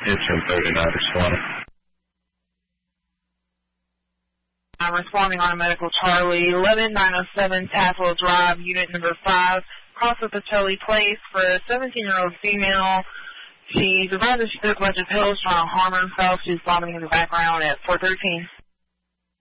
It's in 39 responding. I'm responding on a medical Charlie, 11907 Tassel Drive, unit number 5, cross with the Charlie Place for a 17-year-old female. She's arrived that she took a bunch of pills trying to harm herself. She's vomiting in the background at 413.